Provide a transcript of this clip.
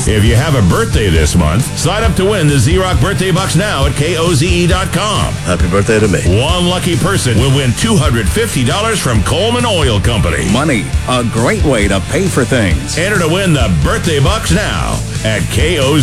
If you have a birthday this month, sign up to win the Z-Rock Birthday Bucks now at KOZE.com. Happy birthday to me. One lucky person will win $250 from Coleman Oil Company. Money, a great way to pay for things. Enter to win the Birthday Bucks now at KOZE.